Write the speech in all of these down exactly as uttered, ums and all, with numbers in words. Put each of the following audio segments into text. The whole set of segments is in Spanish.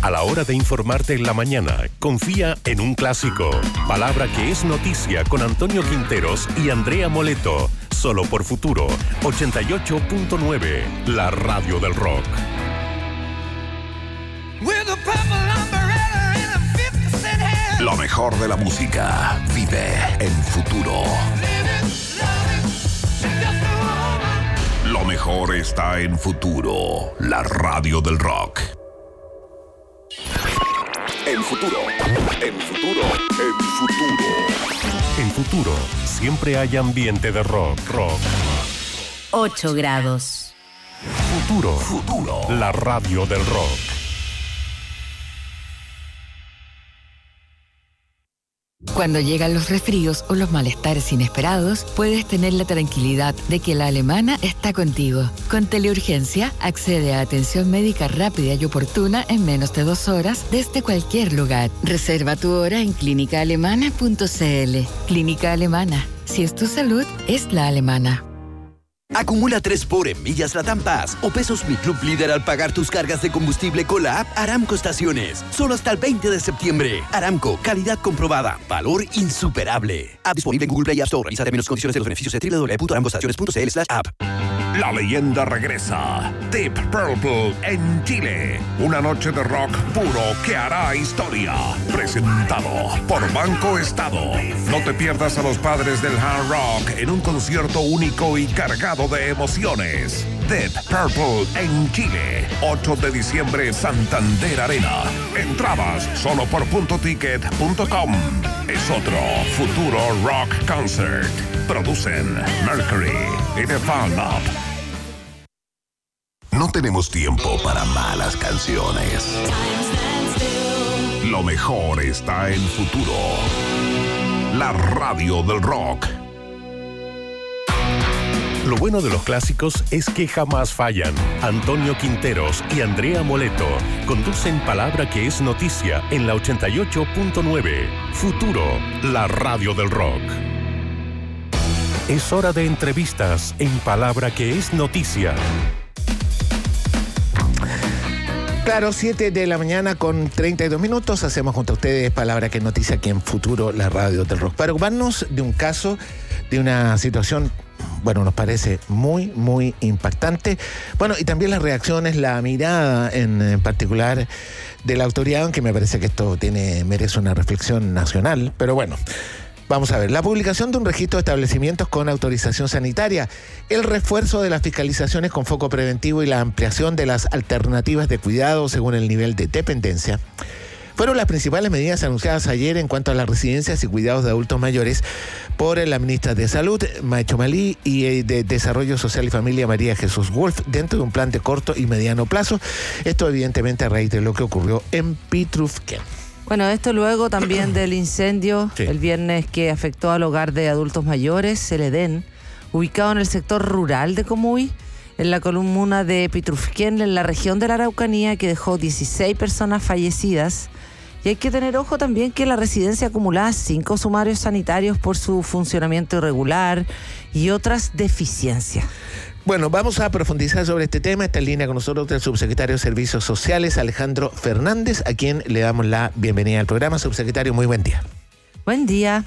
A la hora de informarte en la mañana, confía en un clásico. Palabra que es noticia con Antonio Quinteros y Andrea Moleto. Solo por Futuro ochenta y ocho punto nueve, la radio del rock. Lo mejor de la música vive en Futuro. Lo mejor está en Futuro, la radio del rock. En Futuro, en Futuro, en Futuro. En Futuro, siempre hay ambiente de rock, rock. ocho grados. Futuro, Futuro, la radio del rock. Cuando llegan los resfríos o los malestares inesperados, puedes tener la tranquilidad de que la Alemana está contigo. Con Teleurgencia, accede a atención médica rápida y oportuna en menos de dos horas desde cualquier lugar. Reserva tu hora en clínica alemana punto c l. Clínica Alemana. Si es tu salud, es la alemana. Acumula tres por en millas Latam Pass o pesos Mi Club Líder al pagar tus cargas de combustible con la app Aramco Estaciones. Solo hasta el veinte de septiembre. Aramco, calidad comprobada, valor insuperable. App disponible en Google Play y App Store. Revisa términos y condiciones de los beneficios de doble u doble u doble u punto aramcoestaciones punto c l slash app. La leyenda regresa. Deep Purple en Chile. Una noche de rock puro que hará historia. Presentado por Banco Estado. No te pierdas a los padres del hard rock en un concierto único y cargado de emociones. Deep Purple en Chile. ocho de diciembre, Santander Arena. Entradas solo por punto ticket punto com. Es otro Futuro Rock Concert. Producen Mercury y The Fan Up. No tenemos tiempo para malas canciones. Lo mejor está en Futuro, la radio del rock. Lo bueno de los clásicos es que jamás fallan. Antonio Quinteros y Andrea Moleto conducen Palabra que es noticia en la ochenta y ocho punto nueve. Futuro, la radio del rock. Es hora de entrevistas en Palabra que es noticia. Claro, siete de la mañana con treinta y dos minutos. Hacemos junto a ustedes Palabra que es noticia aquí en Futuro, la radio del rock. Para ocuparnos de un caso, de una situación, bueno, nos parece muy, muy impactante. Bueno, y también las reacciones, la mirada en, en particular de la autoridad, aunque me parece que esto tiene, merece una reflexión nacional. Pero bueno, vamos a ver. La publicación de un registro de establecimientos con autorización sanitaria, el refuerzo de las fiscalizaciones con foco preventivo y la ampliación de las alternativas de cuidado según el nivel de dependencia fueron las principales medidas anunciadas ayer en cuanto a las residencias y cuidados de adultos mayores por la ministra de Salud, Macho Malí, y de Desarrollo Social y Familia, María Jesús Wolf, dentro de un plan de corto y mediano plazo. Esto evidentemente a raíz de lo que ocurrió en Pitrufquén. Bueno, esto luego también del incendio Sí. el viernes que afectó al hogar de adultos mayores, el Edén, ubicado en el sector rural de Comuy, en la comuna de Pitrufquén, en la región de la Araucanía, que dejó dieciséis personas fallecidas. Y hay que tener ojo también que la residencia acumulaba cinco sumarios sanitarios por su funcionamiento irregular y otras deficiencias. Bueno, vamos a profundizar sobre este tema. Está en línea con nosotros el subsecretario de Servicios Sociales, Alejandro Fernández, a quien le damos la bienvenida al programa. Subsecretario, muy buen día. Buen día.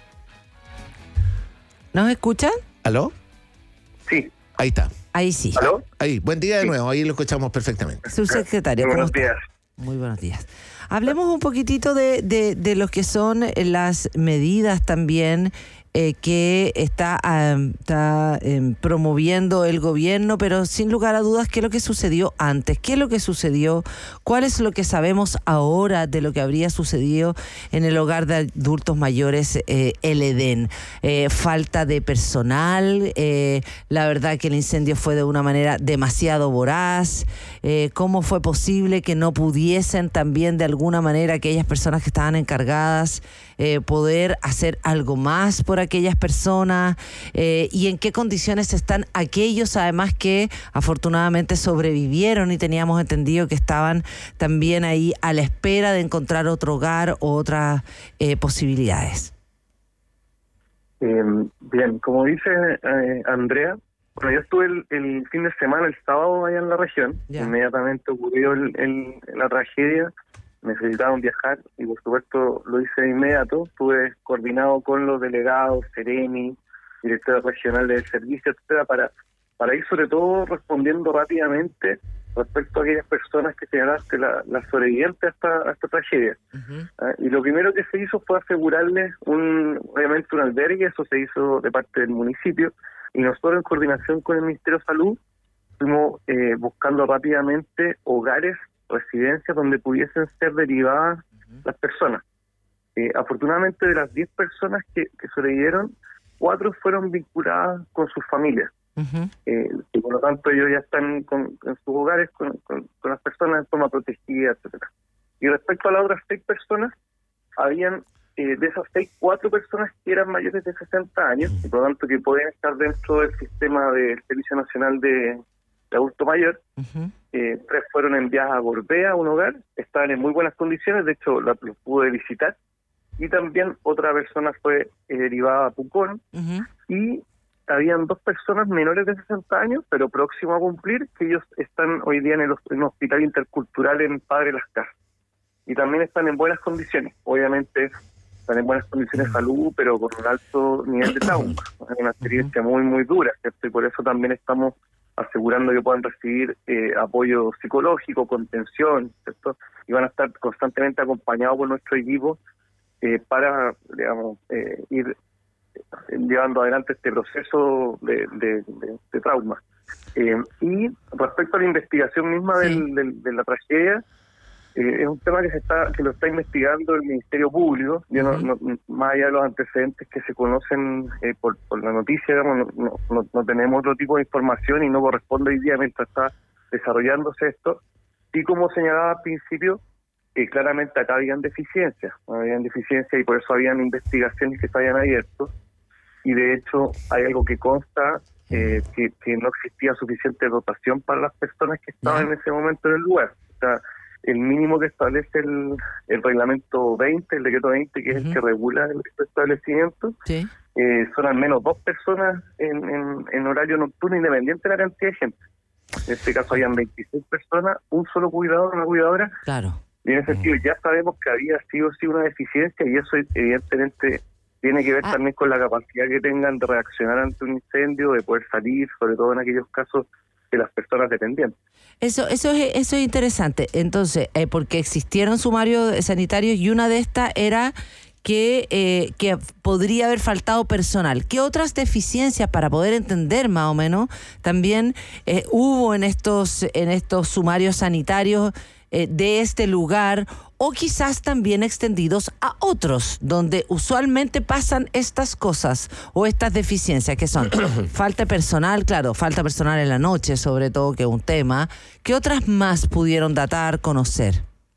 ¿Nos escuchan? ¿Aló? Sí. Ahí está. Ahí sí. ¿Aló? Ahí, buen día de Sí. nuevo. Ahí lo escuchamos perfectamente. Subsecretario, Muy ¿cómo buenos está? días. Muy buenos días. Hablemos un poquitito de, de, de lo que son las medidas también eh, que está, um, está um, promoviendo el gobierno, pero sin lugar a dudas, ¿qué es lo que sucedió antes? ¿Qué es lo que sucedió? ¿Cuál es lo que sabemos ahora de lo que habría sucedido en el hogar de adultos mayores, eh, el Edén? Eh, falta de personal, eh, la verdad que el incendio fue de una manera demasiado voraz. Eh, ¿Cómo fue posible que no pudiesen también de alguna manera aquellas personas que estaban encargadas eh, poder hacer algo más por aquellas personas? Eh, ¿Y en qué condiciones están aquellos además que afortunadamente sobrevivieron y teníamos entendido que estaban también ahí a la espera de encontrar otro hogar o otras eh, posibilidades? Eh, bien, como dice eh, Andrea, Bueno, yo estuve el, el fin de semana, el sábado, allá en la región. Ya. Inmediatamente ocurrió el, el, la tragedia, necesitaban viajar y por supuesto lo hice de inmediato. Estuve coordinado con los delegados, Seremi, directores regionales de servicio, etcétera, para, para ir sobre todo respondiendo rápidamente respecto a aquellas personas que señalaste, las la sobrevivientes a esta, a esta tragedia. Uh-huh. ¿Ah? Y lo primero que se hizo fue asegurarles un, obviamente un albergue, eso se hizo de parte del municipio, y nosotros en coordinación con el Ministerio de Salud fuimos eh, buscando rápidamente hogares, residencias donde pudiesen ser derivadas uh-huh. las personas. Eh, afortunadamente de las diez personas que, que sobrevivieron, cuatro fueron vinculadas con sus familias. Uh-huh. Eh, y por lo tanto ellos ya están con, en sus hogares con, con, con las personas en forma protegida, etcétera. Y respecto a las otras seis personas, habían eh, de esas seis, cuatro personas que eran mayores de sesenta años, y por lo tanto que pueden estar dentro del sistema del Servicio Nacional de, de Adulto Mayor. Uh-huh. eh, tres fueron enviadas a Gorbea, a un hogar, estaban en muy buenas condiciones, de hecho los pude visitar, y también otra persona fue eh, derivada a Pucón, uh-huh. y habían dos personas menores de sesenta años, pero próximos a cumplir, que ellos están hoy día en el en un hospital intercultural en Padre Las Casas. Y también están en buenas condiciones. Obviamente están en buenas condiciones de salud, pero con un alto nivel de trauma. Es una experiencia muy, muy dura, ¿cierto? Y por eso también estamos asegurando que puedan recibir eh, apoyo psicológico, contención, ¿cierto? Y van a estar constantemente acompañados por nuestro equipo eh, para, digamos, eh, ir llevando adelante este proceso de, de, de, de trauma. Eh, y respecto a la investigación misma sí. del, del, de la tragedia, eh, es un tema que se está que lo está investigando el Ministerio Público. Yo uh-huh. no, no, más allá de los antecedentes que se conocen eh, por, por la noticia, digamos, no, no, no tenemos otro tipo de información y no corresponde hoy día mientras está desarrollándose esto. Y como señalaba al principio, eh, claramente acá habían deficiencias, habían deficiencias y por eso habían investigaciones que se habían abierto. Y de hecho hay algo que consta, eh, que, que no existía suficiente dotación para las personas que estaban ¿no? en ese momento en el lugar. O sea, el mínimo que establece el, el reglamento veinte, el decreto veinte, que uh-huh. es el que regula el establecimiento, sí. eh, son al menos dos personas en, en, en horario nocturno, independiente de la cantidad de gente. En este caso habían veintiséis personas, un solo cuidador, una cuidadora. Claro. Y en ese sentido uh-huh. ya sabemos que había sido sí una deficiencia y eso evidentemente tiene que ver ah. también con la capacidad que tengan de reaccionar ante un incendio, de poder salir, sobre todo en aquellos casos de las personas dependientes. Eso eso es eso es interesante. Entonces, eh, porque existieron sumarios sanitarios y una de estas era que eh, que podría haber faltado personal. ¿Qué otras deficiencias, para poder entender más o menos, también eh, hubo en estos en estos sumarios sanitarios eh, de este lugar, o quizás también extendidos a otros, donde usualmente pasan estas cosas o estas deficiencias, que son falta de personal, claro, falta personal en la noche, sobre todo, que es un tema? ¿Qué otras más pudieron datar, conocer?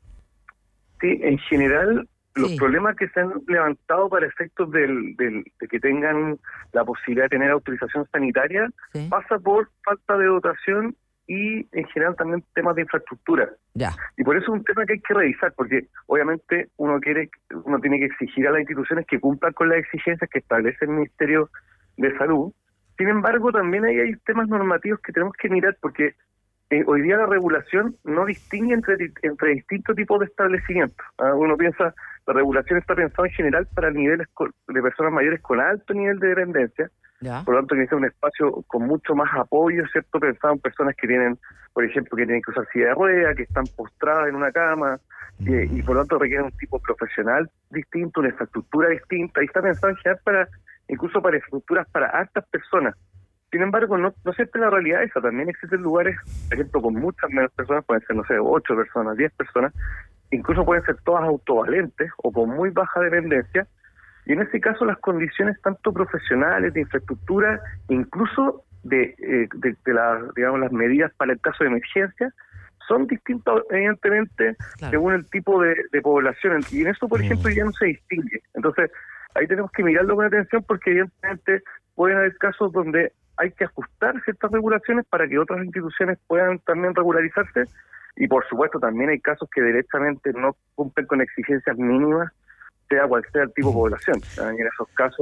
Sí, en general, los sí. problemas que se han levantado para efectos del, del, de que tengan la posibilidad de tener autorización sanitaria, sí. pasa por falta de dotación y en general también temas de infraestructura. Ya. Y por eso es un tema que hay que revisar, porque obviamente uno quiere, uno tiene que exigir a las instituciones que cumplan con las exigencias que establece el Ministerio de Salud. Sin embargo, también hay, hay temas normativos que tenemos que mirar, porque eh, hoy día la regulación no distingue entre, entre distintos tipos de establecimientos. ¿Ah? Uno piensa, la regulación está pensada en general para niveles de personas mayores con alto nivel de dependencia. Ya. Por lo tanto, que sea un espacio con mucho más apoyo, ¿cierto? Pensado en personas que tienen, por ejemplo, que tienen que usar silla de ruedas, que están postradas en una cama, mm. eh, y por lo tanto requieren un tipo profesional distinto, una infraestructura distinta, y está pensado en general para, incluso para infraestructuras para altas personas. Sin embargo, no, no siempre la realidad es esa. También existen lugares, por ejemplo, con muchas menos personas, pueden ser, no sé, ocho personas, diez personas, incluso pueden ser todas autovalentes o con muy baja dependencia. Y en ese caso las condiciones tanto profesionales, de infraestructura, incluso de, eh, de, de la, digamos, las medidas para el caso de emergencia, son distintas evidentemente claro. según el tipo de, de población. Y en eso, por ejemplo, ya no se distingue. Entonces, ahí tenemos que mirarlo con atención, porque evidentemente pueden haber casos donde hay que ajustar ciertas regulaciones para que otras instituciones puedan también regularizarse. Y por supuesto también hay casos que directamente no cumplen con exigencias mínimas, sea cual sea el tipo de población. En esos casos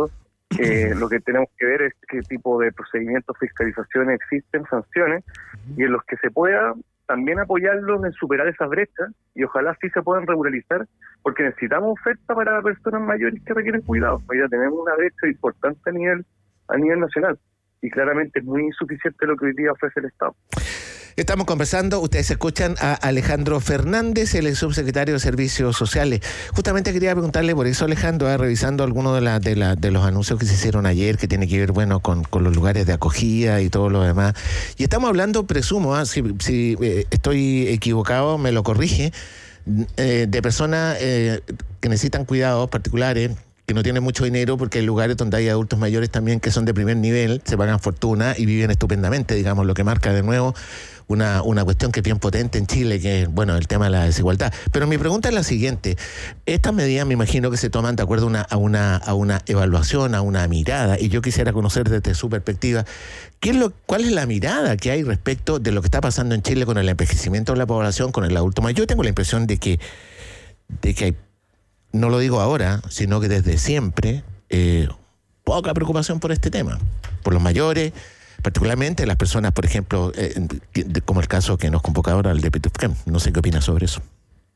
Eh, lo que tenemos que ver es qué tipo de procedimientos, fiscalizaciones existen, sanciones, y en los que se pueda también apoyarlos en superar esas brechas, y ojalá sí se puedan regularizar, porque necesitamos oferta para personas mayores que requieren cuidado. Hoy ya tenemos una brecha importante a nivel a nivel nacional, y claramente es muy insuficiente lo que hoy día ofrece el Estado. Estamos conversando, ustedes escuchan a Alejandro Fernández, el subsecretario de Servicios Sociales. Justamente quería preguntarle por eso, Alejandro, eh, revisando algunos de, la, de, la, de los anuncios que se hicieron ayer, que tiene que ver, bueno, con, con los lugares de acogida y todo lo demás. Y estamos hablando, presumo, ¿eh? si, si eh, estoy equivocado, me lo corrige, eh, de personas eh, que necesitan cuidados particulares, que no tienen mucho dinero, porque hay lugares donde hay adultos mayores también que son de primer nivel, se pagan fortuna y viven estupendamente, digamos, lo que marca de nuevo una, una cuestión que es bien potente en Chile, que es, bueno, el tema de la desigualdad. Pero mi pregunta es la siguiente: estas medidas me imagino que se toman de acuerdo a una, a una, a una evaluación, a una mirada, y yo quisiera conocer desde su perspectiva, ¿qué es lo, ¿cuál es la mirada que hay respecto de lo que está pasando en Chile con el envejecimiento de la población, con el adulto mayor? Yo tengo la impresión de que, de que hay, no lo digo ahora, sino que desde siempre, eh, poca preocupación por este tema, por los mayores, particularmente las personas, por ejemplo, eh, como el caso que nos convoca ahora, el de Petrofem. No sé qué opinas sobre eso.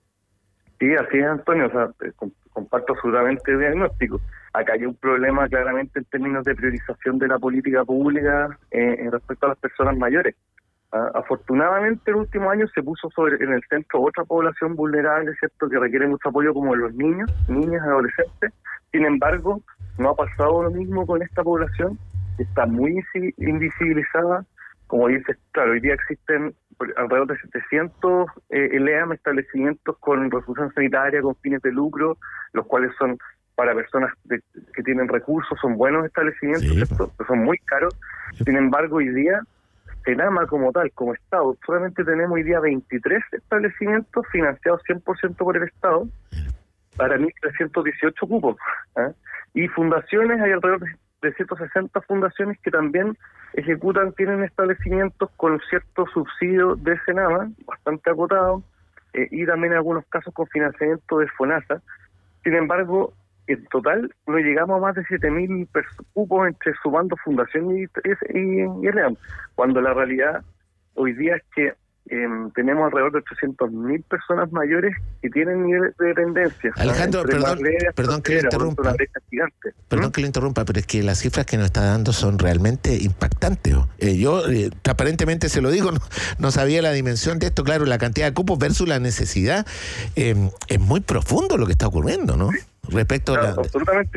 Sí, así es, Antonio, o sea, comparto absolutamente el diagnóstico. Acá hay un problema claramente en términos de priorización de la política pública eh, en respecto a las personas mayores. Uh, afortunadamente, el último año se puso sobre en el centro otra población vulnerable, ¿cierto?, que requiere mucho apoyo, como los niños, niñas, adolescentes. Sin embargo, no ha pasado lo mismo con esta población, que está muy invisibilizada. Como dices, claro, hoy día existen alrededor de setecientos eh, L E A M, establecimientos con resolución sanitaria, con fines de lucro, los cuales son para personas de, que tienen recursos, son buenos establecimientos, sí, ¿cierto?, pero son muy caros. Sí. Sin embargo, hoy día Senama como tal, como Estado, solamente tenemos hoy día veintitrés establecimientos financiados cien por ciento por el Estado para mil trescientos dieciocho cupos. ¿eh? Y fundaciones, hay alrededor de ciento sesenta fundaciones que también ejecutan, tienen establecimientos con cierto subsidio de Senama, bastante acotado, eh, y también en algunos casos con financiamiento de FONASA. Sin embargo, en total no llegamos a más de siete mil cupos entre sumando fundación y, y, y L E A M, cuando la realidad hoy día es que eh, tenemos alrededor de ochocientos mil personas mayores que tienen nivel de dependencia. Alejandro, ¿no? perdón, perdón que le interrumpa. Perdón ¿Mm? que le interrumpa, pero es que las cifras que nos está dando son realmente impactantes. Eh, yo, eh, transparentemente se lo digo, no, no sabía la dimensión de esto. Claro, la cantidad de cupos versus la necesidad, eh, es muy profundo lo que está ocurriendo, ¿no? Sí. Respecto claro, a la... absolutamente.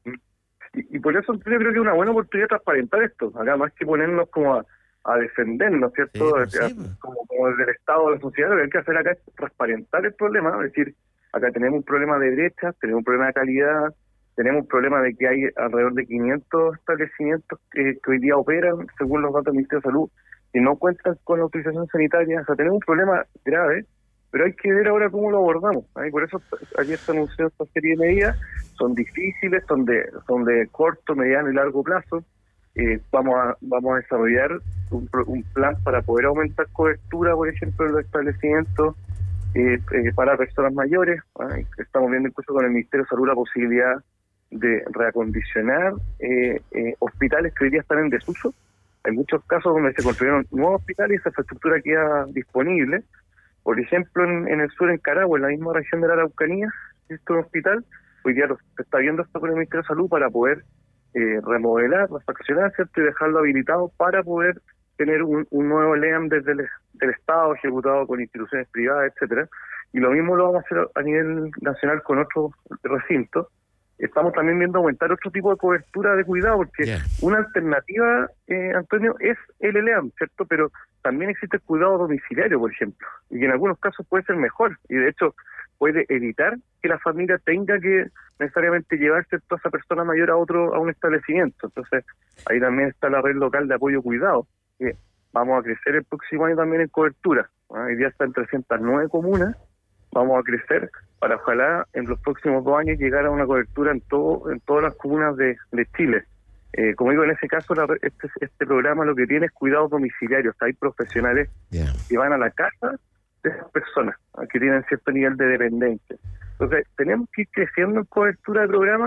Y, y por eso yo creo que es una buena oportunidad de transparentar esto, acá más que ponernos como a, a defendernos, ¿cierto? Sí, sí, a, como, como desde el Estado o la sociedad, lo que hay que hacer acá es transparentar el problema, es decir, acá tenemos un problema de brechas, tenemos un problema de calidad, tenemos un problema de que hay alrededor de quinientos establecimientos que, que hoy día operan, según los datos del Ministerio de Salud, y no cuentan con la autorización sanitaria. O sea, tenemos un problema grave, pero hay que ver ahora cómo lo abordamos. ¿eh? Por eso ayer se anunció esta serie de medidas, son difíciles, son de son de corto, mediano y largo plazo. Eh, vamos a vamos a desarrollar un, un plan para poder aumentar cobertura, por ejemplo, en los establecimientos eh, eh, para personas mayores. ¿eh? Estamos viendo incluso con el Ministerio de Salud la posibilidad de reacondicionar eh, eh, hospitales que hoy día están en desuso. Hay muchos casos donde se construyeron nuevos hospitales y esa infraestructura queda disponible. Por ejemplo, en, en el sur, en Carahue, en la misma región de la Araucanía, existe un hospital. Hoy día lo, se está viendo esto con el Ministerio de Salud para poder eh, remodelar, refaccionar, ¿cierto? Y dejarlo habilitado para poder tener un, un nuevo L E A M desde el del Estado, ejecutado con instituciones privadas, etcétera. Y lo mismo lo vamos a hacer a nivel nacional con otros recintos. Estamos también viendo aumentar otro tipo de cobertura de cuidado, porque yeah. una alternativa, eh, Antonio, es el L E A M, ¿cierto? Pero también existe el cuidado domiciliario, por ejemplo, y que en algunos casos puede ser mejor, y de hecho puede evitar que la familia tenga que necesariamente llevarse a toda esa persona mayor a otro a un establecimiento. Entonces, ahí también está la red local de apoyo cuidado, que vamos a crecer el próximo año también en cobertura. ¿no? Hoy día está en trescientas nueve comunas, vamos a crecer para ojalá en los próximos dos años llegar a una cobertura en todo en todas las comunas de, de Chile. Eh, como digo, en ese caso la, este, este programa lo que tiene es cuidados domiciliarios. Hay profesionales yeah. que van a la casa de esas personas que tienen cierto nivel de dependencia. Entonces, tenemos que ir creciendo en cobertura de programas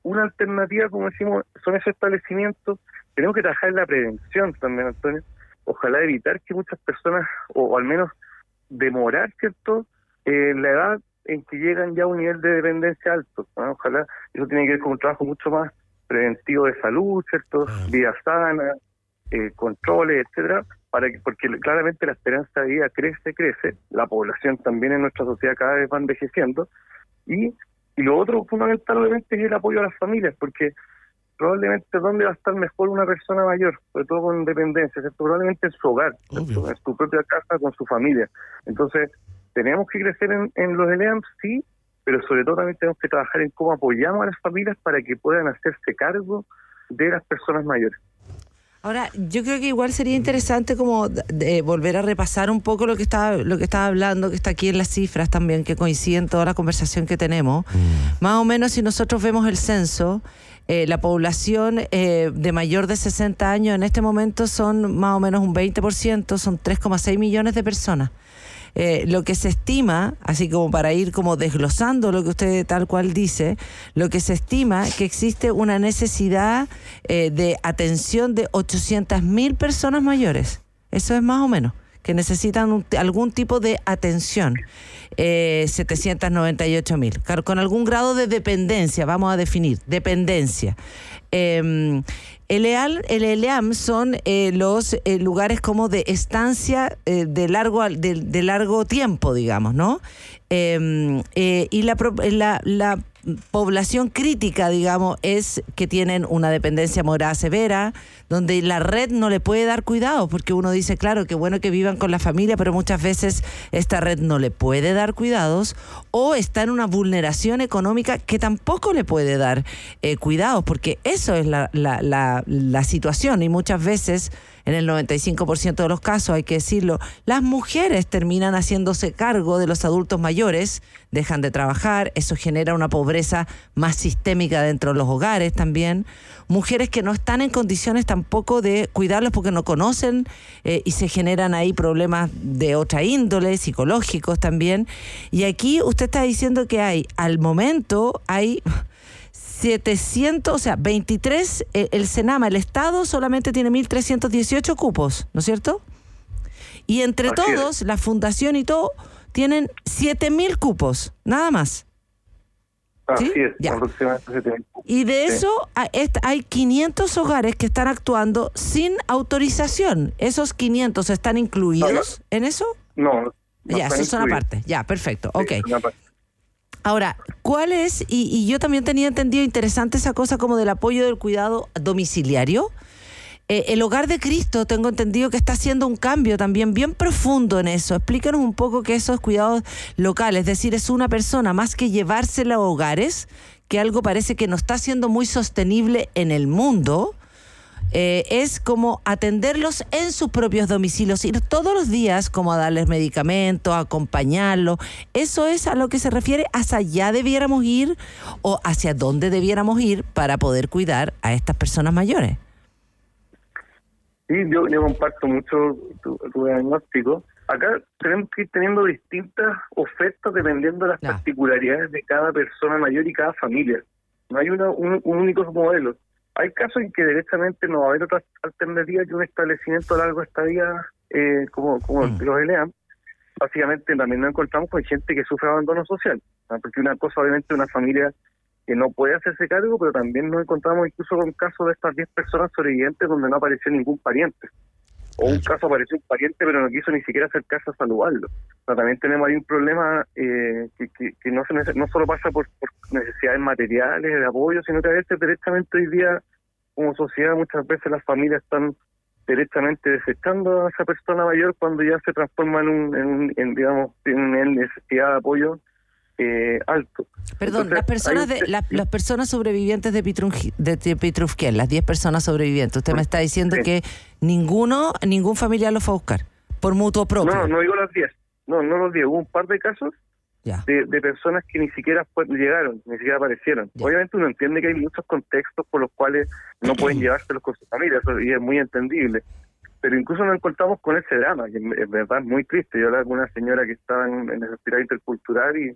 una alternativa, como decimos, son esos establecimientos. Tenemos que trabajar en la prevención también, Antonio. Ojalá evitar que muchas personas, o, o al menos demorar, ¿cierto?, eh, la edad en que llegan ya a un nivel de dependencia alto, ¿no? Ojalá, eso tiene que ver con un trabajo mucho más preventivo de salud, ¿cierto?, vida sana, eh, controles, etcétera, para que, porque claramente la esperanza de vida crece, crece, la población también en nuestra sociedad cada vez va envejeciendo, y, y lo otro fundamental obviamente es el apoyo a las familias, porque probablemente dónde va a estar mejor una persona mayor, sobre todo con dependencia, ¿cierto? Probablemente en su hogar, en su propia casa, con su familia. Entonces, tenemos que crecer en, en los L E A M, sí, pero sobre todo también tenemos que trabajar en cómo apoyamos a las familias para que puedan hacerse cargo de las personas mayores. Ahora, yo creo que igual sería interesante como de volver a repasar un poco lo que estaba lo que estaba hablando, que está aquí en las cifras también, que coinciden toda la conversación que tenemos. Mm. Más o menos, si nosotros vemos el censo, eh, la población eh, de mayor de sesenta años en este momento son más o menos un veinte por ciento, son tres coma seis millones de personas. Eh, lo que se estima, así como para ir como desglosando lo que usted tal cual dice, lo que se estima que existe una necesidad eh, de atención de ochocientas mil personas mayores. Eso es más o menos, que necesitan un, algún tipo de atención. Eh, setecientos noventa y ocho mil, con algún grado de dependencia, vamos a definir, dependencia. Eh, el E A M, el L E A M son eh, los eh, lugares como de estancia eh, de largo de, de largo tiempo, digamos, ¿no? Eh, eh, y la, la, la población crítica, digamos, es que tienen una dependencia moral severa, donde la red no le puede dar cuidado, porque uno dice, claro, qué bueno que vivan con la familia, pero muchas veces esta red no le puede dar cuidados, o está en una vulneración económica que tampoco le puede dar eh, cuidados, porque eso es la, la, la, la situación, y muchas veces, en el noventa y cinco por ciento de los casos, hay que decirlo, las mujeres terminan haciéndose cargo de los adultos mayores, dejan de trabajar, eso genera una pobreza más sistémica dentro de los hogares también. Mujeres que no están en condiciones tampoco de cuidarlos porque no conocen eh, y se generan ahí problemas de otra índole, psicológicos también. Y aquí usted está diciendo que hay, al momento, hay setecientos, o sea, veintitrés, eh, el Senama, el Estado solamente tiene mil trescientos dieciocho cupos, ¿no es cierto? Y entre Así todos, es. la fundación y todo, tienen siete mil cupos, nada más. Así ¿Sí? es, ya. aproximadamente siete mil cupos. Y de sí. eso hay quinientos hogares que están actuando sin autorización. ¿Esos quinientos están incluidos no, no. en eso? No, no ya, eso es una parte. Ya, perfecto, sí, ok. Ahora, ¿cuál es? Y, y yo también tenía entendido interesante esa cosa como del apoyo del cuidado domiciliario. Eh, el Hogar de Cristo, tengo entendido que está haciendo un cambio también bien profundo en eso. Explícanos un poco qué esos cuidados locales, es decir, es una persona más que llevársela a hogares, que algo parece que no está siendo muy sostenible en el mundo. Eh, es como atenderlos en sus propios domicilios, ir todos los días como a darles medicamentos, a acompañarlos. ¿Eso es a lo que se refiere? ¿Hacia allá debiéramos ir o hacia dónde debiéramos ir para poder cuidar a estas personas mayores? Sí, yo, yo comparto mucho tu, tu diagnóstico. Acá tenemos que ir teniendo distintas ofertas dependiendo de las no. particularidades de cada persona mayor y cada familia. No hay una, un, un único modelo. Hay casos en que directamente no va a haber otra alternativa que un establecimiento a largo estadía eh, como, como mm. los L E A M. Básicamente también nos encontramos con gente que sufre abandono social, ¿no? Porque una cosa obviamente una familia que no puede hacerse cargo, pero también nos encontramos incluso con casos de estas diez personas sobrevivientes donde no apareció ningún pariente. O un caso apareció un pariente pero no quiso ni siquiera acercarse a saludarlo. O sea, también tenemos ahí un problema eh, que, que, que no se no solo pasa por, por necesidades materiales, de apoyo, sino que a veces directamente hoy día, como sociedad, muchas veces las familias están directamente desechando a esa persona mayor cuando ya se transforma en un, en, un, en digamos, en una necesidad de apoyo eh, alto. Perdón, Entonces, las personas de la, las personas sobrevivientes de, Pitrungi, de, de Pitrufquén, las diez personas sobrevivientes, usted me está diciendo sí. que ninguno, ningún familiar los fue a buscar por mutuo propio. No, no, no digo las diez, no, no los diez, hubo un par de casos ya. De, de personas que ni siquiera fue, llegaron, ni siquiera aparecieron. Ya. Obviamente uno entiende que hay muchos contextos por los cuales no pueden llevárselos con sus familias, y es muy entendible. Pero incluso nos encontramos con ese drama, que en verdad es muy triste. Yo hablaba con una señora que estaba en, en el hospital intercultural y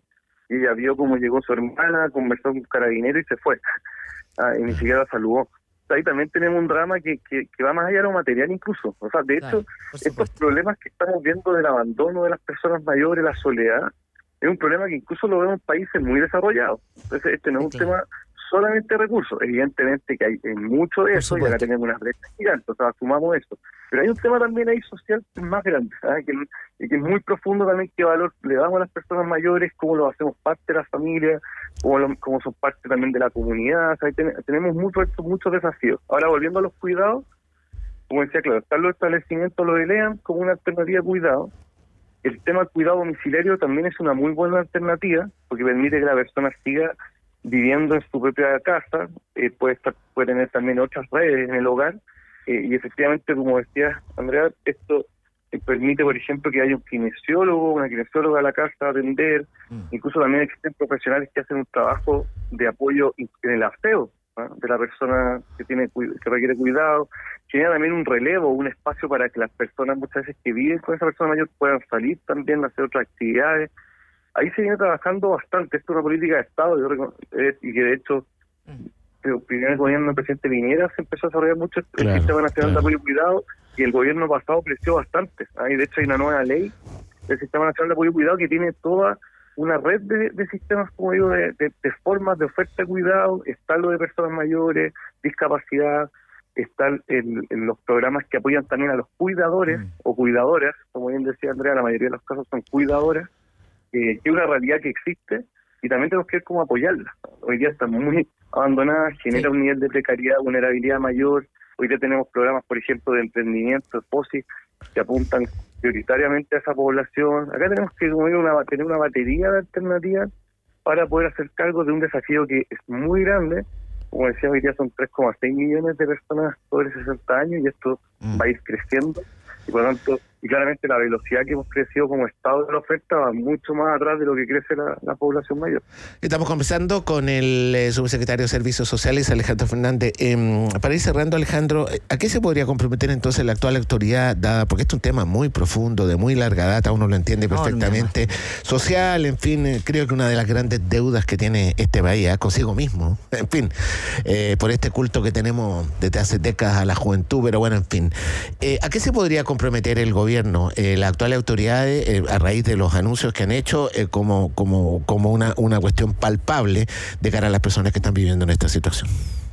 y ella vio cómo llegó su hermana, conversó con un carabinero y se fue. Ah, y ni siquiera la saludó. Ahí también tenemos un drama que, que, que va más allá de lo material incluso. O sea, de Claro, hecho, por estos supuesto. problemas que estamos viendo del abandono de las personas mayores, la soledad, es un problema que incluso lo vemos en países muy desarrollados. Entonces, este no es un Sí, claro. tema solamente de recursos. Evidentemente que hay en mucho de Por eso y acá supuesto. tenemos unas brechas gigantes, o sea, sumamos eso. Pero hay un tema también ahí social más grande, ¿sabes? Que, y que es muy profundo también, qué valor le damos a las personas mayores, cómo lo hacemos parte de la familia, cómo, lo, cómo son parte también de la comunidad. ¿Sabes? Ten, tenemos muchos, muchos desafíos. Ahora, volviendo a los cuidados, como decía, claro, están los establecimientos, lo de LEAM como una alternativa de cuidado. El tema del cuidado domiciliario también es una muy buena alternativa, porque permite que la persona siga viviendo en su propia casa, eh, puede estar, puede tener también otras redes en el hogar, eh, y efectivamente, como decía Andrea, esto eh, permite, por ejemplo, que haya un kinesiólogo, una kinesióloga a la casa a atender, Mm. incluso también existen profesionales que hacen un trabajo de apoyo en el aseo, ¿no? De la persona que tiene que requiere cuidado, genera también un relevo, un espacio para que las personas muchas veces que viven con esa persona mayor puedan salir también a hacer otras actividades. Ahí se viene trabajando bastante, esto es una política de Estado, yo recon- eh, y que de hecho, el primer gobierno del presidente Piñera se empezó a desarrollar mucho el Claro, Sistema Nacional claro. de Apoyo y Cuidado, y el gobierno pasado creció bastante. Ahí de hecho hay una nueva ley del Sistema Nacional de Apoyo y Cuidado que tiene toda una red de, de sistemas, como digo, de, de, de formas de oferta de cuidado. Está lo de personas mayores, discapacidad, están en, en los programas que apoyan también a los cuidadores Mm. o cuidadoras, como bien decía Andrea, la mayoría de los casos son cuidadoras, eh, que es una realidad que existe y también tenemos que ver cómo apoyarla. Hoy día está muy abandonada, genera Sí. un nivel de precariedad, vulnerabilidad mayor. Hoy día tenemos programas, por ejemplo, de emprendimiento, P O S I, que apuntan prioritariamente a esa población. Acá tenemos que como digo, una, tener una batería de alternativas para poder hacer cargo de un desafío que es muy grande. Como decía, hoy día son tres coma seis millones de personas sobre sesenta años y esto Mm. va a ir creciendo. Y por lo tanto, y claramente la velocidad que hemos crecido como Estado de la oferta va mucho más atrás de lo que crece la, la población mayor. Estamos conversando con el eh, subsecretario de Servicios Sociales, Alejandro Fernández. Eh, para ir cerrando, Alejandro, ¿a qué se podría comprometer entonces la actual autoridad, dada, porque este es un tema muy profundo, de muy larga data, uno lo entiende No, perfectamente, social, en fin, eh, creo que una de las grandes deudas que tiene este país, ¿eh? Consigo mismo, en fin, eh, por este culto que tenemos desde hace décadas a la juventud, pero bueno, en fin. Eh, ¿A qué se podría comprometer el gobierno, eh, las actuales autoridades, eh, a raíz de los anuncios que han hecho, eh, como, como, como una, una cuestión palpable de cara a las personas que están viviendo en esta situación?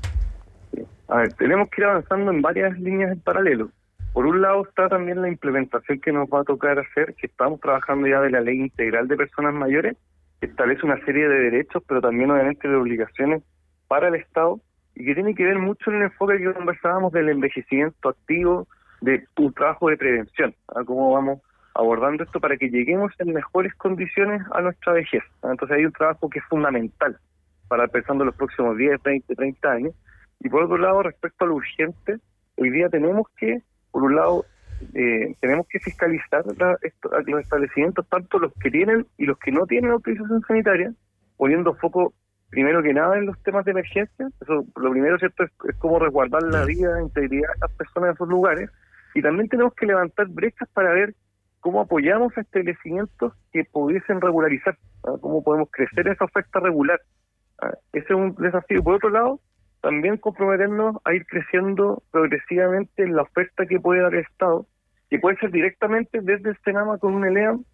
A ver, tenemos que ir avanzando en varias líneas en paralelo. Por un lado está también la implementación que nos va a tocar hacer, que estamos trabajando ya de la Ley Integral de Personas Mayores, que establece una serie de derechos, pero también obviamente de obligaciones para el Estado, y que tiene que ver mucho en el enfoque que conversábamos del envejecimiento activo, de un trabajo de prevención, a cómo vamos abordando esto para que lleguemos en mejores condiciones a nuestra vejez. Entonces hay un trabajo que es fundamental para pensando en los próximos diez, veinte, treinta años. Y por otro lado, respecto a lo urgente, hoy día tenemos que, por un lado, eh, tenemos que fiscalizar la, esto, los establecimientos, tanto los que tienen y los que no tienen autorización sanitaria, poniendo foco primero que nada en los temas de emergencia. Eso, lo primero, ¿cierto?, es, es cómo resguardar la vida e integridad de las personas en esos lugares. Y también tenemos que levantar brechas para ver cómo apoyamos a establecimientos que pudiesen regularizar, ¿no? Cómo podemos crecer esa oferta regular. ¿No? Ese es un desafío. Por otro lado, también comprometernos a ir creciendo progresivamente en la oferta que puede dar el Estado, que puede ser directamente desde el Senama con un ELEAM,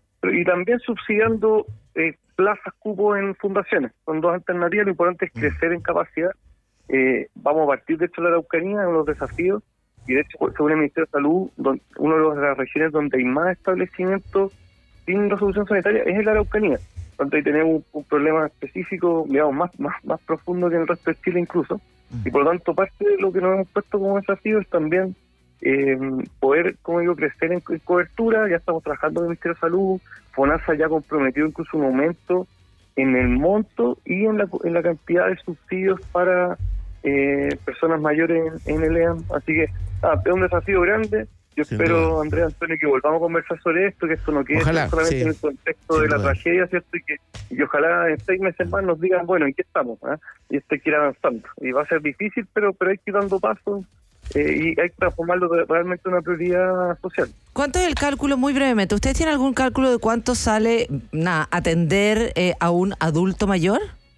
y también subsidiando eh, plazas, cupos en fundaciones. Son dos alternativas. Lo importante es crecer en capacidad. Eh, vamos a partir de hecho de la Araucanía, de los desafíos, y de hecho, según el Ministerio de Salud, donde, una de las regiones donde hay más establecimientos sin resolución sanitaria es en la Araucanía. Por tanto, ahí tenemos un, un problema específico, digamos, más, más, más profundo que en el resto de Chile incluso. Y por lo tanto, parte de lo que nos hemos puesto como desafío es también eh, poder, como digo, crecer en, en cobertura. Ya estamos trabajando con el Ministerio de Salud. FONASA ya comprometió incluso un aumento en el monto y en la, en la cantidad de subsidios para eh, personas mayores en, en el E A M. Así que ah, es un desafío grande. Yo Sin espero, duda. Andrea, Antonio, que volvamos a conversar sobre esto, que esto no quede Ojalá, solamente sí. en el contexto Sin de la duda. tragedia, ¿cierto? Y que y ojalá en seis meses más nos digan, bueno, ¿en qué estamos? ¿Ah? Y esto hay que ir avanzando. Y va a ser difícil, pero pero hay que ir dando pasos eh, y hay que transformarlo de, realmente en una prioridad social. ¿Cuánto es el cálculo, muy brevemente? ¿Ustedes tienen algún cálculo de cuánto sale nada, atender eh, a un adulto mayor?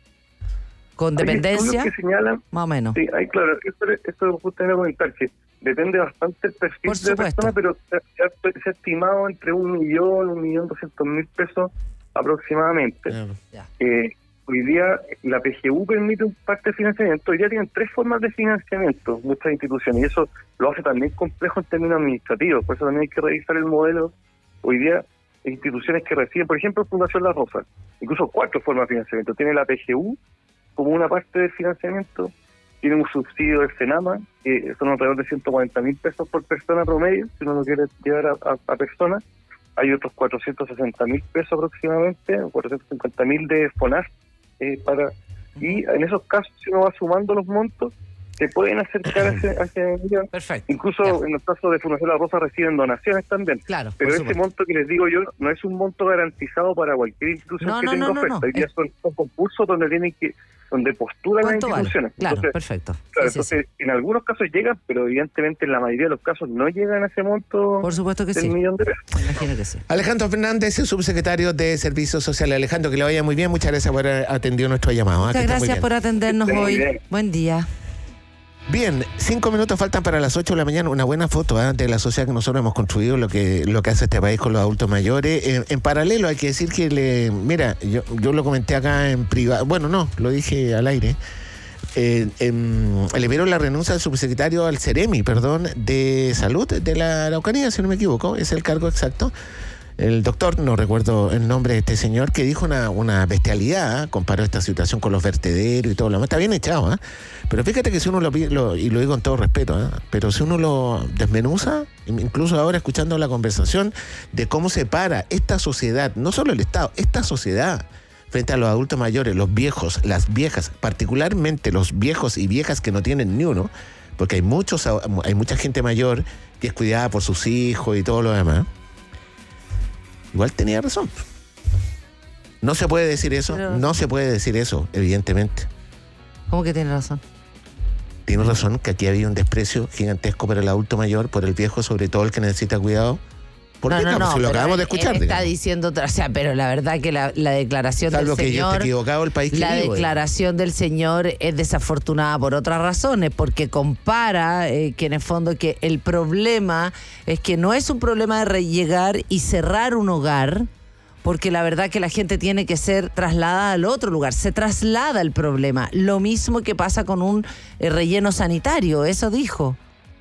¿Con dependencia? Hay estudios que señalan, más o menos. Sí, hay, claro, esto, esto justo era comentar que depende bastante del perfil Por de la persona, pero se, se, ha, se ha estimado entre un millón, un millón doscientos mil pesos aproximadamente. Ya. Eh, hoy día la P G U permite un parte de financiamiento. Hoy día tienen tres formas de financiamiento muchas instituciones, y eso lo hace también complejo en términos administrativos. Por eso también hay que revisar el modelo. Hoy día hay instituciones que reciben, por ejemplo, Fundación La Rosa, incluso cuatro formas de financiamiento. Tiene la P G U como una parte del financiamiento, tiene un subsidio del Senama, que son alrededor de ciento cuarenta mil pesos por persona promedio, si uno lo quiere llevar a, a, a personas. Hay otros cuatrocientos sesenta mil pesos aproximadamente, cuatrocientos cincuenta mil de FONAS, eh, para y en esos casos, si uno va sumando los montos, se pueden acercar a ese, a ese millón. Perfecto. Incluso ya. En el caso de Fundación La Rosa reciben donaciones también. Claro, pero ese supuesto. monto que les digo yo no es un monto garantizado para cualquier institución no, que no, tenga no, no, oferta. no. Hoy día son, son concursos donde tienen que donde postulan las instituciones. Vale? Claro, entonces, perfecto. Claro, sí, entonces, sí, sí. en algunos casos llegan, pero evidentemente en la mayoría de los casos no llegan a ese monto. Por supuesto que del sí. millón de pesos. Imagino que sí. Alejandro Fernández, el subsecretario de Servicios Sociales. Alejandro, que le vaya muy bien. Muchas gracias por haber atendido nuestro llamado. Muchas gracias por atendernos Sí, hoy. bien. Buen día. Bien, cinco minutos faltan para las ocho de la mañana. Una buena foto ¿eh? de la sociedad que nosotros hemos construido, lo que lo que hace este país con los adultos mayores. En, en paralelo hay que decir que, le mira, yo, yo lo comenté acá en privado, bueno, no, lo dije al aire. Eh, eh, le vieron la renuncia del subsecretario al Ceremi, perdón, de Salud de la Araucanía, si no me equivoco, es el cargo exacto. El doctor, no recuerdo el nombre de este señor, que dijo una, una bestialidad, ¿eh? Comparó esta situación con los vertederos y todo lo demás. Está bien echado, ¿eh? Pero fíjate que si uno lo, lo, y lo digo con todo respeto, ¿eh? Pero si uno lo desmenuza, incluso ahora escuchando la conversación de cómo se para esta sociedad, no solo el Estado, esta sociedad frente a los adultos mayores, los viejos, las viejas, particularmente los viejos y viejas que no tienen ni uno, porque hay muchos, hay mucha gente mayor que es cuidada por sus hijos y todo lo demás. Igual tenía razón. No se puede decir eso, Pero... no se puede decir eso, evidentemente. ¿Cómo que tiene razón? Tiene razón que aquí había un desprecio gigantesco por el adulto mayor, por el viejo, sobre todo el que necesita cuidado. ¿Por no, qué? no, No, no, si lo pero acabamos él, de escuchar. Él está digamos. diciendo otra, o sea, pero la verdad que la, la declaración Salvo del que yo señor... esté equivocado, el país que La vivo, declaración del señor es desafortunada por otras razones, porque compara eh, que en el fondo que el problema es que no es un problema de re- llegar y cerrar un hogar, porque la verdad que la gente tiene que ser trasladada al otro lugar, se traslada el problema. Lo mismo que pasa con un eh, relleno sanitario, eso dijo.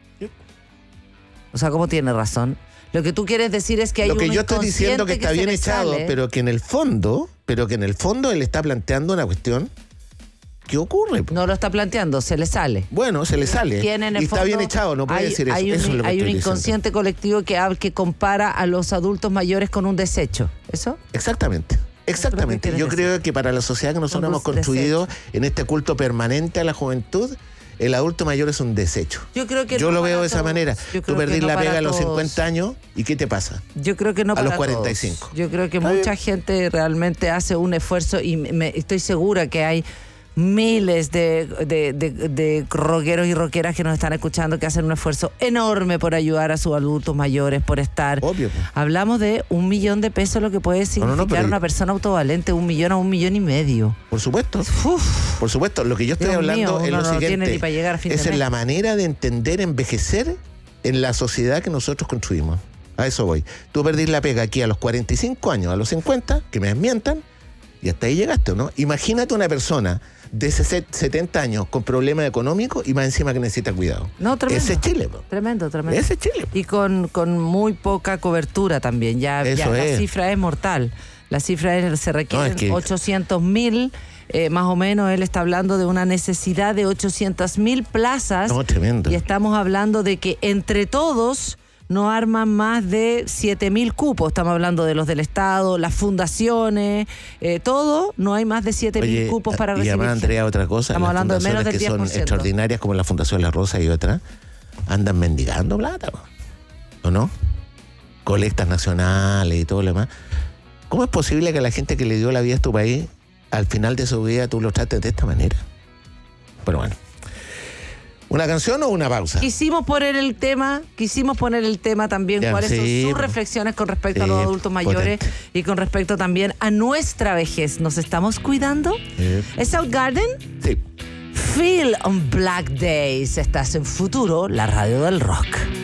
O sea, ¿cómo tiene razón? Lo que tú quieres decir es que hay Lo que un yo estoy diciendo que está se bien le echado, sale. pero que en el fondo, pero que en el fondo él está planteando una cuestión. ¿Qué ocurre? No lo está planteando, se le sale. Bueno, se le sale. Tiene en el y está fondo, bien echado, no puede hay, decir eso. Hay un, eso es lo que hay un estoy inconsciente diciendo. colectivo que, hab- que compara a los adultos mayores con un desecho. ¿Eso? Exactamente. Exactamente. ¿Qué Yo quieres creo que para la sociedad que nosotros Un hemos construido en este culto permanente a la juventud, el adulto mayor es un desecho. Yo creo que Yo no lo para veo de esa todos. manera. Yo Tú creo perdís que no la para pega a los todos. cincuenta años y ¿qué te pasa? Yo creo que no A para los cuarenta y cinco. todos. Yo creo que Está mucha bien. gente realmente hace un esfuerzo y me, estoy segura que hay miles de, de, de, de rockeros y rockeras que nos están escuchando que hacen un esfuerzo enorme por ayudar a sus adultos mayores, por estar. Obvio. Hablamos de un millón de pesos, lo que puede significar no, no, pero- una persona autovalente, un millón a un millón y medio. Por supuesto. Uf. Por supuesto. Lo que yo estoy Dios hablando mío, es uno lo no tiene siguiente. ni para llegar a fin de Es en mes. la manera de entender envejecer en la sociedad que nosotros construimos. A eso voy. Tú perdís la pega aquí a los cuarenta y cinco años, a los cincuenta, que me desmientan, y hasta ahí llegaste, ¿no? Imagínate una persona de setenta años con problemas económicos y más encima que necesita cuidado. No, tremendo. Ese es Chile, po. Tremendo, tremendo. Ese es Chile. Y con, con muy poca cobertura también. Ya, Eso ya la es. cifra es mortal. La cifra es, se requieren No, es que- ochocientos mil, eh, más o menos. Él está hablando de una necesidad de ochocientos mil plazas. No, tremendo. Y estamos hablando de que entre todos no arman más de siete mil cupos. Estamos hablando de los del Estado, las fundaciones, eh, todo. No hay más de siete mil Oye, cupos para y recibir. además, Andrea, otra cosa, Estamos las hablando de menos fundaciones del que diez son por ciento. extraordinarias como la Fundación La Rosa y otras, andan mendigando plata, po. ¿O no? Colectas nacionales y todo lo demás. ¿Cómo es posible que la gente que le dio la vida a tu país, al final de su vida tú lo trates de esta manera? Pero bueno. ¿Una canción o una pausa? Quisimos poner el tema, quisimos poner el tema también, Ya, cuáles sí, son sus pues. reflexiones con respecto a Sí, los adultos mayores potente. y con respecto también a nuestra vejez. ¿Nos estamos cuidando? Sí. ¿Es Soundgarden? Sí. Feel on Black Days. Estás en Futuro, la radio del rock.